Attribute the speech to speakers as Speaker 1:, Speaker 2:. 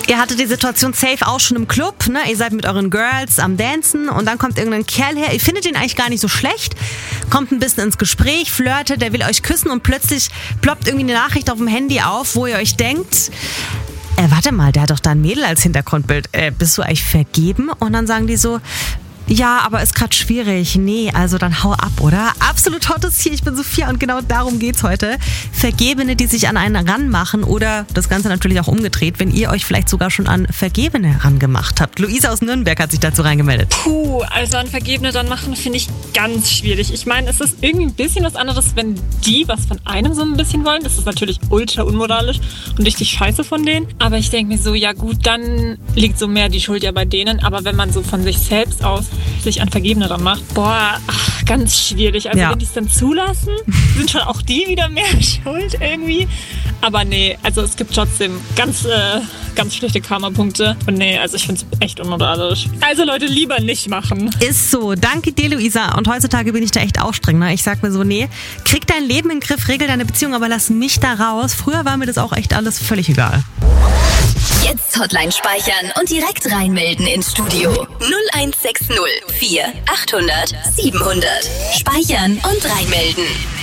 Speaker 1: Ihr hattet die Situation safe auch schon im Club, ne? Ihr seid mit euren Girls am Dancen und dann kommt irgendein Kerl her. Ihr findet ihn eigentlich gar nicht so schlecht, kommt ein bisschen ins Gespräch, flirtet, der will euch küssen und plötzlich ploppt irgendwie eine Nachricht auf dem Handy auf, wo ihr euch denkt, warte mal, der hat doch da ein Mädel als Hintergrundbild. Bist du eigentlich vergeben? Und dann sagen die so, ja, aber ist gerade schwierig. Nee, also dann hau ab, oder? Absolut hottes hier, ich bin Sophia und genau darum geht's heute. Vergebene, die sich an einen ranmachen oder das Ganze natürlich auch umgedreht, wenn ihr euch vielleicht sogar schon an Vergebene rangemacht habt. Luisa aus Nürnberg hat sich dazu reingemeldet.
Speaker 2: Also an Vergebene dann machen finde ich ganz schwierig. Ich meine, es ist irgendwie ein bisschen was anderes, wenn die was von einem so ein bisschen wollen. Das ist natürlich ultra unmoralisch und richtig scheiße von denen. Aber ich denke mir so, ja gut, dann liegt so mehr die Schuld ja bei denen. Aber wenn man so von sich selbst aus sich an Vergebene dann macht, ganz schwierig. Also wenn die es dann zulassen, sind schon auch die wieder mehr schuld irgendwie. Aber nee, also es gibt trotzdem ganz schlechte Karma-Punkte. Und nee, also ich finde es echt unmoralisch. Also Leute, lieber nicht machen.
Speaker 1: Ist so. Danke dir, Luisa. Und heutzutage bin ich da echt auch streng. Ne? Ich sag mir so, nee, krieg dein Leben in den Griff, regel deine Beziehung, aber lass mich da raus. Früher war mir das auch echt alles völlig egal.
Speaker 3: Jetzt Hotline speichern und direkt reinmelden ins Studio. 0160 4 800 700. Speichern und reinmelden.